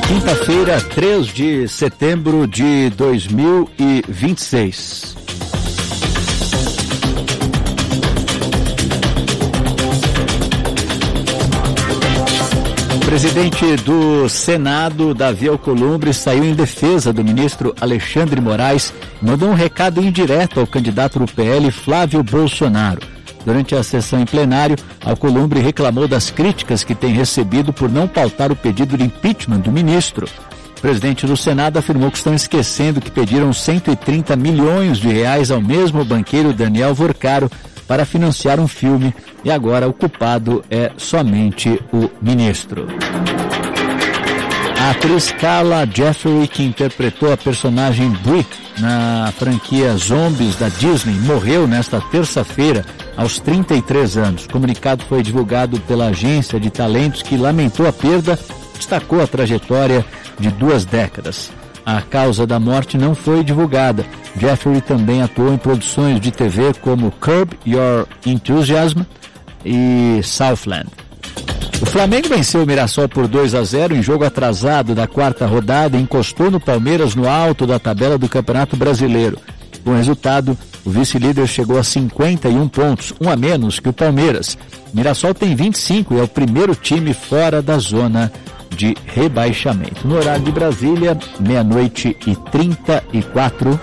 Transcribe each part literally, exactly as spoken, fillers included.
Quinta-feira, três de setembro de dois mil e vinte e seis. O presidente do Senado, Davi Alcolumbre, saiu em defesa do ministro Alexandre Moraes e mandou um recado indireto ao candidato do P L, Flávio Bolsonaro. Durante a sessão em plenário, Alcolumbre reclamou das críticas que tem recebido por não pautar o pedido de impeachment do ministro. O presidente do Senado afirmou que estão esquecendo que pediram cento e trinta milhões de reais ao mesmo banqueiro Daniel Vorcaro para financiar um filme e agora o culpado é somente o ministro. A atriz Carla Jeffrey, que interpretou a personagem Brie na franquia Zombies da Disney, morreu nesta terça-feira aos trinta e três anos. O comunicado foi divulgado pela agência de talentos, que lamentou a perda, destacou a trajetória de duas décadas. A causa da morte não foi divulgada. Jeffrey também atuou em produções de T V como Curb Your Enthusiasm e Southland. O Flamengo venceu o Mirassol por dois a zero em jogo atrasado da quarta rodada e encostou no Palmeiras no alto da tabela do Campeonato Brasileiro. Com o resultado, o vice-líder chegou a cinquenta e um pontos, um a menos que o Palmeiras. O Mirassol tem vinte e cinco e é o primeiro time fora da zona de rebaixamento. No horário de Brasília, meia-noite e trinta e quatro.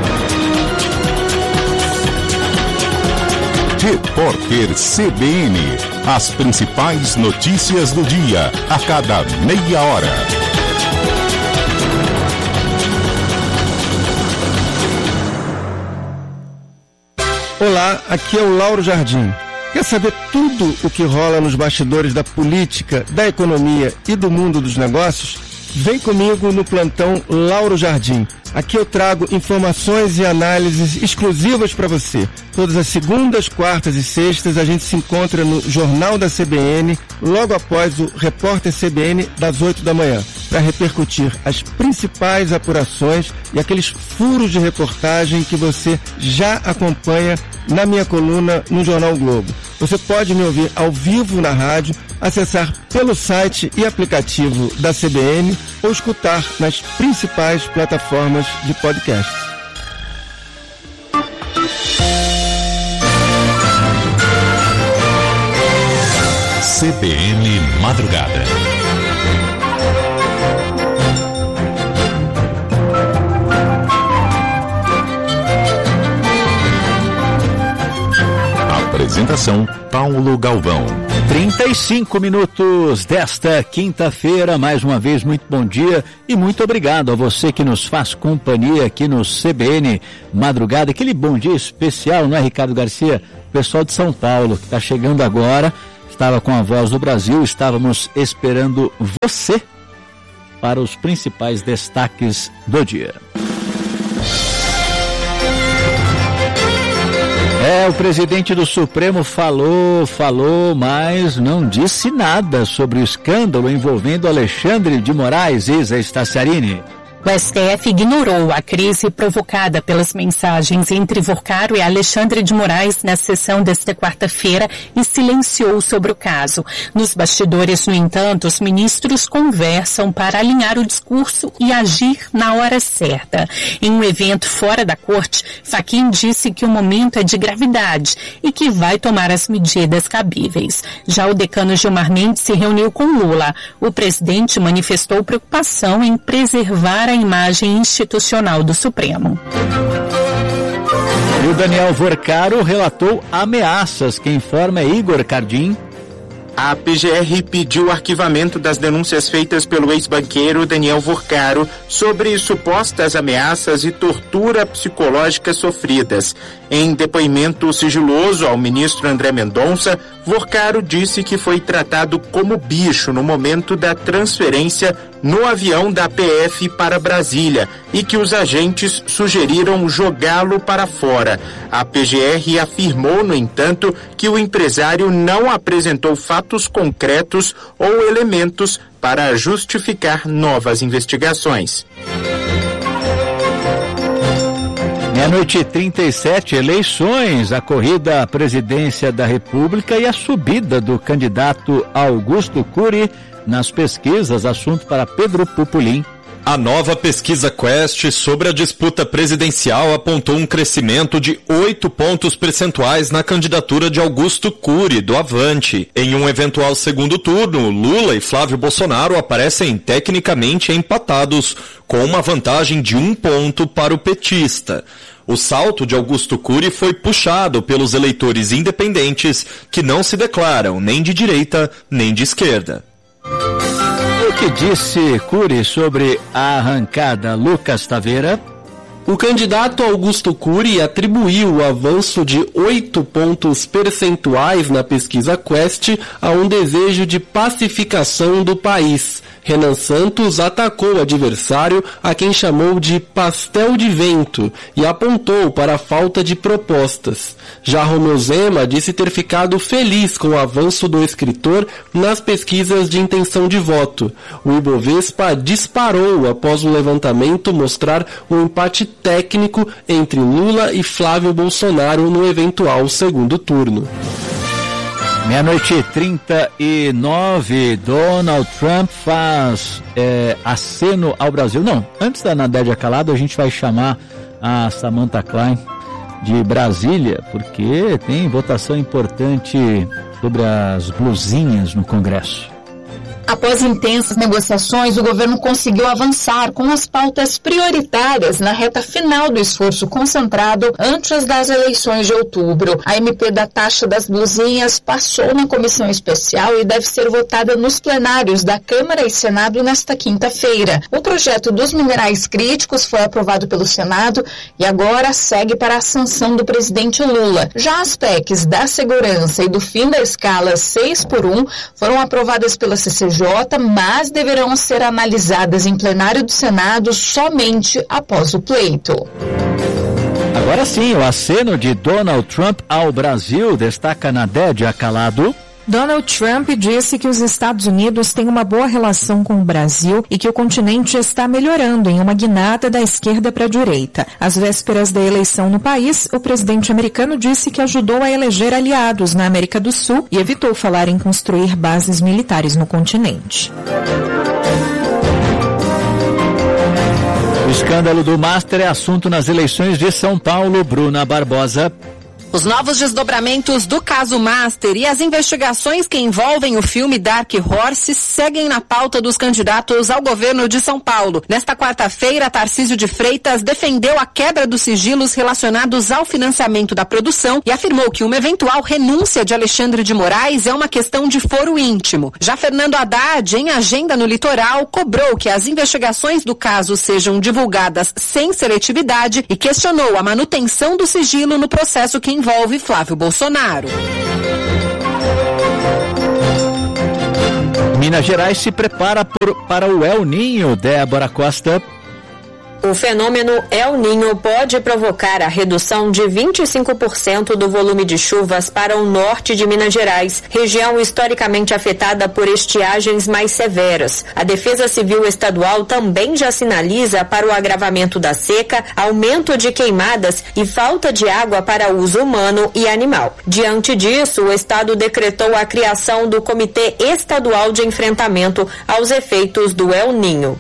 Repórter C B N. As principais notícias do dia, a cada meia hora. Olá, aqui é o Lauro Jardim. Quer saber tudo o que rola nos bastidores da política, da economia e do mundo dos negócios? Vem comigo no plantão Lauro Jardim. Aqui eu trago informações e análises exclusivas para você. Todas as segundas, quartas e sextas a gente se encontra no Jornal da C B N, logo após o Repórter C B N das oito da manhã, para repercutir as principais apurações e aqueles furos de reportagem que você já acompanha na minha coluna no Jornal Globo. Você pode me ouvir ao vivo na rádio, acessar pelo site e aplicativo da C B N ou escutar nas principais plataformas de podcast. C B N Madrugada. Apresentação Paulo Galvão. trinta e cinco minutos desta quinta-feira, mais uma vez muito bom dia e muito obrigado a você que nos faz companhia aqui no C B N Madrugada. Aquele bom dia especial, não é, Ricardo Garcia? O pessoal de São Paulo que está chegando agora, estava com a Voz do Brasil, estávamos esperando você para os principais destaques do dia. É, o presidente do Supremo falou, falou, mas não disse nada sobre o escândalo envolvendo Alexandre de Moraes, Isa Staciarini. O S T F ignorou a crise provocada pelas mensagens entre Vorcaro e Alexandre de Moraes na sessão desta quarta-feira e silenciou sobre o caso. Nos bastidores, no entanto, os ministros conversam para alinhar o discurso e agir na hora certa. Em um evento fora da corte, Fachin disse que o momento é de gravidade e que vai tomar as medidas cabíveis. Já o decano Gilmar Mendes se reuniu com Lula. O presidente manifestou preocupação em preservar a imagem institucional do Supremo. E o Daniel Vorcaro relatou ameaças. Quem informa é Igor Cardim. A P G R pediu o arquivamento das denúncias feitas pelo ex-banqueiro Daniel Vorcaro sobre supostas ameaças e tortura psicológica sofridas. Em depoimento sigiloso ao ministro André Mendonça, Vorcaro disse que foi tratado como bicho no momento da transferência no avião da P F para Brasília e que os agentes sugeriram jogá-lo para fora. A P G R afirmou, no entanto, que o empresário não apresentou fatos concretos ou elementos para justificar novas investigações. Meia-noite e trinta e sete, eleições, a corrida à presidência da República e a subida do candidato Augusto Cury nas pesquisas, assunto para Pedro Pupulim. A nova pesquisa Quest sobre a disputa presidencial apontou um crescimento de oito pontos percentuais na candidatura de Augusto Cury, do Avante. Em um eventual segundo turno, Lula e Flávio Bolsonaro aparecem tecnicamente empatados, com uma vantagem de um ponto para o petista. O salto de Augusto Cury foi puxado pelos eleitores independentes que não se declaram nem de direita nem de esquerda. O que disse Cury sobre a arrancada, Lucas Taveira? O candidato Augusto Cury atribuiu o avanço de oito pontos percentuais na pesquisa Quest a um desejo de pacificação do país. Renan Santos atacou o adversário, a quem chamou de pastel de vento, e apontou para a falta de propostas. Já Romeu Zema disse ter ficado feliz com o avanço do escritor nas pesquisas de intenção de voto. O Ibovespa disparou após o levantamento mostrar um empate técnico entre Lula e Flávio Bolsonaro no eventual segundo turno. Meia-noite e trinta e nove, Donald Trump faz é, aceno ao Brasil. Não, antes da Nadédia Calado, a gente vai chamar a Samantha Klein de Brasília, porque tem votação importante sobre as blusinhas no Congresso. Após intensas negociações, o governo conseguiu avançar com as pautas prioritárias na reta final do esforço concentrado antes das eleições de outubro. A M P da taxa das blusinhas passou na comissão especial e deve ser votada nos plenários da Câmara e Senado nesta quinta-feira. O projeto dos minerais críticos foi aprovado pelo Senado e agora segue para a sanção do presidente Lula. Já as P E Cs da segurança e do fim da escala seis por um foram aprovadas pela C C J, mas deverão ser analisadas em plenário do Senado somente após o pleito. Agora sim, o aceno de Donald Trump ao Brasil, destaca Nadédia Calado. Donald Trump disse que os Estados Unidos têm uma boa relação com o Brasil e que o continente está melhorando em uma guinada da esquerda para a direita. Às vésperas da eleição no país, o presidente americano disse que ajudou a eleger aliados na América do Sul e evitou falar em construir bases militares no continente. O escândalo do Master é assunto nas eleições de São Paulo. Bruna Barbosa. Os novos desdobramentos do caso Master e as investigações que envolvem o filme Dark Horse seguem na pauta dos candidatos ao governo de São Paulo. Nesta quarta-feira, Tarcísio de Freitas defendeu a quebra dos sigilos relacionados ao financiamento da produção e afirmou que uma eventual renúncia de Alexandre de Moraes é uma questão de foro íntimo. Já Fernando Haddad, em agenda no litoral, cobrou que as investigações do caso sejam divulgadas sem seletividade e questionou a manutenção do sigilo no processo que envolve Flávio Bolsonaro. Minas Gerais se prepara por, para o El Niño. Débora Costa. O fenômeno El Niño pode provocar a redução de vinte e cinco por cento do volume de chuvas para o norte de Minas Gerais, região historicamente afetada por estiagens mais severas. A Defesa Civil Estadual também já sinaliza para o agravamento da seca, aumento de queimadas e falta de água para uso humano e animal. Diante disso, o Estado decretou a criação do Comitê Estadual de Enfrentamento aos efeitos do El Niño.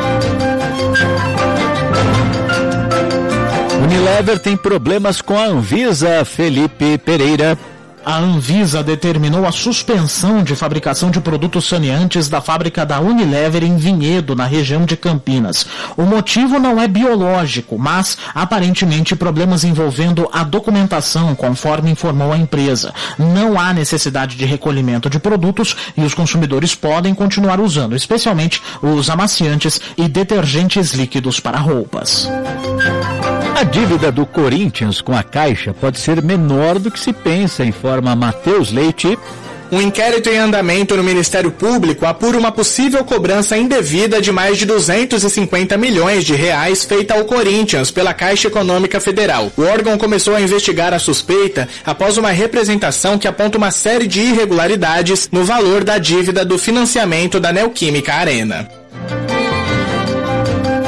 Unilever tem problemas com a Anvisa. Felipe Pereira. A Anvisa determinou a suspensão de fabricação de produtos saneantes da fábrica da Unilever em Vinhedo, na região de Campinas. O motivo não é biológico, mas aparentemente problemas envolvendo a documentação, conforme informou a empresa. Não há necessidade de recolhimento de produtos e os consumidores podem continuar usando, especialmente os amaciantes e detergentes líquidos para roupas. A dívida do Corinthians com a Caixa pode ser menor do que se pensa, informa Matheus Leite. Um inquérito em andamento no Ministério Público apura uma possível cobrança indevida de mais de duzentos e cinquenta milhões de reais feita ao Corinthians pela Caixa Econômica Federal. O órgão começou a investigar a suspeita após uma representação que aponta uma série de irregularidades no valor da dívida do financiamento da Neoquímica Arena.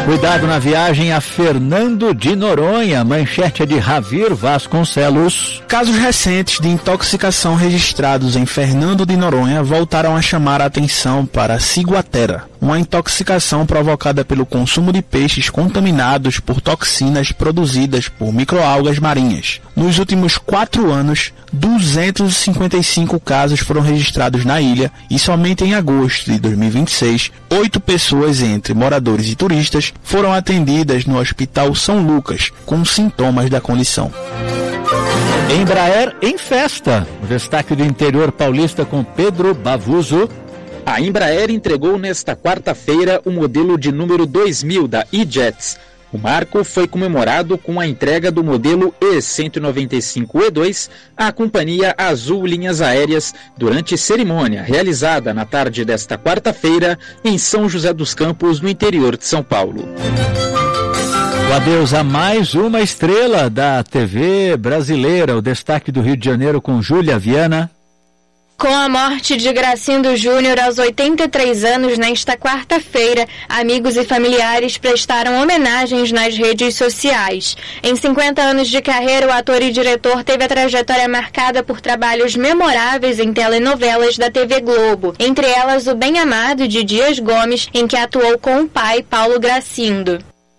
Cuidado na viagem a Fernando de Noronha, manchete de Ravir Vasconcelos. Casos recentes de intoxicação registrados em Fernando de Noronha voltaram a chamar a atenção para a ciguatera, uma intoxicação provocada pelo consumo de peixes contaminados por toxinas produzidas por microalgas marinhas. Nos últimos quatro anos, duzentos e cinquenta e cinco casos foram registrados na ilha e somente em agosto de dois mil e vinte e seis, oito pessoas, entre moradores e turistas, foram atendidas no Hospital São Lucas com sintomas da condição. Embraer em festa. O destaque do interior paulista com Pedro Bavuso. A Embraer entregou nesta quarta-feira o modelo de número dois mil da E-Jets. O marco foi comemorado com a entrega do modelo E cento e noventa e cinco E dois à companhia Azul Linhas Aéreas durante cerimônia realizada na tarde desta quarta-feira em São José dos Campos, no interior de São Paulo. O adeus a mais uma estrela da T V brasileira. O destaque do Rio de Janeiro com Júlia Viana. Com a morte de Gracindo Júnior aos oitenta e três anos nesta quarta-feira, amigos e familiares prestaram homenagens nas redes sociais. Em cinquenta anos de carreira, o ator e diretor teve a trajetória marcada por trabalhos memoráveis em telenovelas da T V Globo, entre elas O Bem Amado de Dias Gomes, em que atuou com o pai, Paulo Gracindo.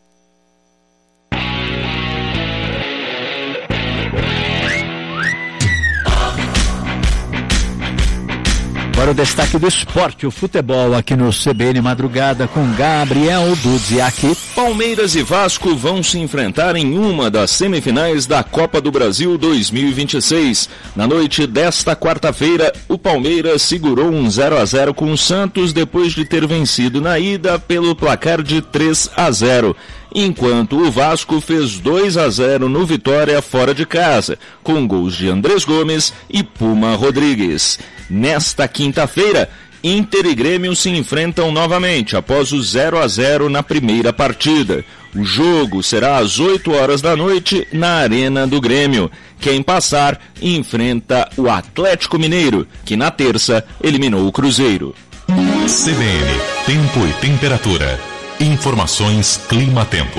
Agora o destaque do esporte, o futebol aqui no C B N Madrugada com Gabriel Dudziak. Palmeiras e Vasco vão se enfrentar em uma das semifinais da Copa do Brasil dois mil e vinte e seis. Na noite desta quarta-feira, o Palmeiras segurou um zero a zero com o Santos depois de ter vencido na ida pelo placar de três a zero. Enquanto o Vasco fez dois a zero no Vitória fora de casa, com gols de Andrés Gomes e Puma Rodrigues. Nesta quinta-feira, Inter e Grêmio se enfrentam novamente após o zero a zero na primeira partida. O jogo será às oito horas da noite na Arena do Grêmio. Quem passar enfrenta o Atlético Mineiro, que na terça eliminou o Cruzeiro. C B N, tempo e temperatura. Informações Clima-Tempo.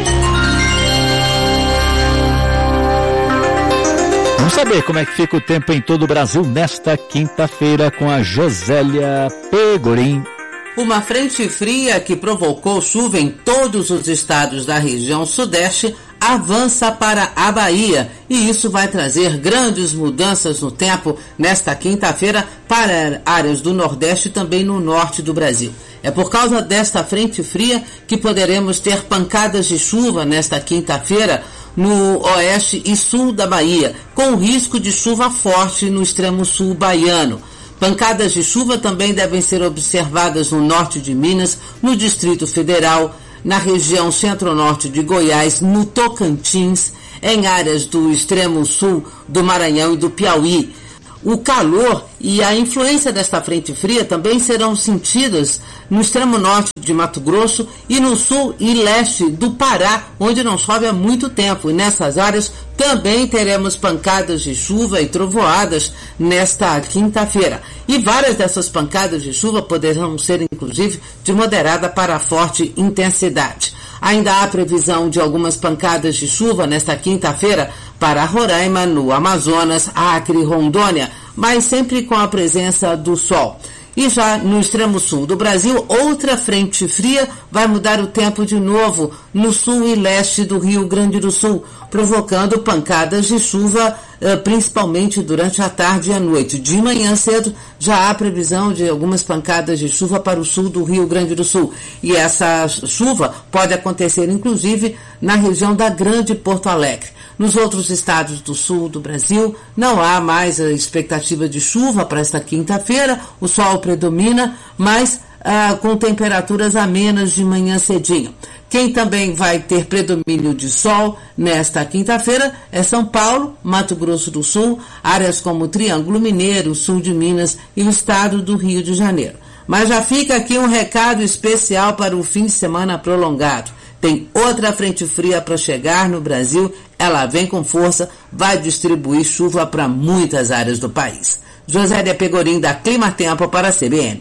Vamos saber como é que fica o tempo em todo o Brasil nesta quinta-feira com a Josélia Pegorim. Uma frente fria que provocou chuva em todos os estados da região sudeste avança para a Bahia e isso vai trazer grandes mudanças no tempo nesta quinta-feira para áreas do Nordeste e também no Norte do Brasil. É por causa desta frente fria que poderemos ter pancadas de chuva nesta quinta-feira no oeste e sul da Bahia, com risco de chuva forte no extremo sul baiano. Pancadas de chuva também devem ser observadas no norte de Minas, no Distrito Federal, na região centro-norte de Goiás, no Tocantins, em áreas do extremo sul do Maranhão e do Piauí. O calor e a influência desta frente fria também serão sentidas no extremo norte de Mato Grosso e no sul e leste do Pará, onde não chove há muito tempo. E nessas áreas também teremos pancadas de chuva e trovoadas nesta quinta-feira. E várias dessas pancadas de chuva poderão ser, inclusive, de moderada para forte intensidade. Ainda há previsão de algumas pancadas de chuva nesta quinta-feira para Roraima, no Amazonas, Acre e Rondônia, mas sempre com a presença do sol. E já no extremo sul do Brasil, outra frente fria vai mudar o tempo de novo no sul e leste do Rio Grande do Sul, provocando pancadas de chuva, principalmente durante a tarde e a noite. De manhã cedo já há previsão de algumas pancadas de chuva para o sul do Rio Grande do Sul. E essa chuva pode acontecer, inclusive, na região da Grande Porto Alegre. Nos outros estados do sul do Brasil, não há mais a expectativa de chuva para esta quinta-feira. O sol predomina, mas ah, com temperaturas amenas de manhã cedinho. Quem também vai ter predomínio de sol nesta quinta-feira é São Paulo, Mato Grosso do Sul, áreas como Triângulo Mineiro, sul de Minas e o estado do Rio de Janeiro. Mas já fica aqui um recado especial para o fim de semana prolongado. Tem outra frente fria para chegar no Brasil, ela vem com força, vai distribuir chuva para muitas áreas do país. Josélia Pegorim, da Clima Tempo para a C B N.